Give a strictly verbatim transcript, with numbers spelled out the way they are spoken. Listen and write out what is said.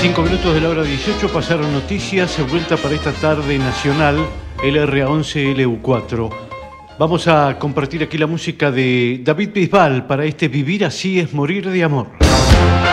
Cinco minutos de la hora dieciocho pasaron noticias, vuelta para esta tarde nacional, el R A once L U cuatro. Vamos a compartir aquí la música de David Bisbal para este Vivir así es morir de amor.